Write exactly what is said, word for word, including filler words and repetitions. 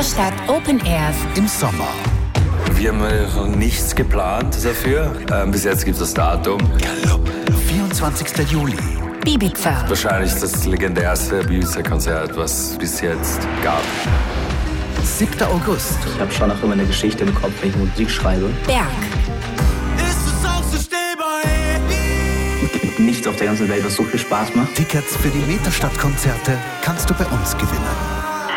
Metastadt Open Air im Sommer. Wir haben noch nichts geplant dafür. Ähm, bis jetzt gibt es das Datum. Galopp. vierundzwanzigster Juli. Ibiza. Wahrscheinlich das legendärste Ibiza-Konzert, was es bis jetzt gab. siebter August. Ich habe schon auch immer eine Geschichte im Kopf, wenn ich Musik schreibe. Berg. Es gibt nichts auf der ganzen Welt, was so viel Spaß macht. Tickets für die Metastadt-Konzerte kannst du bei uns gewinnen.